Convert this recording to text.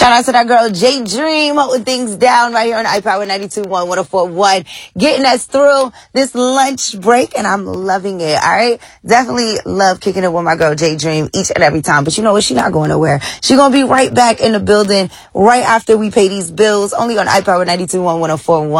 Shout out to that girl, J Dream, holding things down right here on iPower 92.1, 104.1, getting us through this lunch break, and I'm loving it, all right? Definitely love kicking it with my girl, J Dream, each and every time. But you know what? She's not going nowhere. She's going to be right back in the building right after we pay these bills, only on iPower 92.1, 104.1.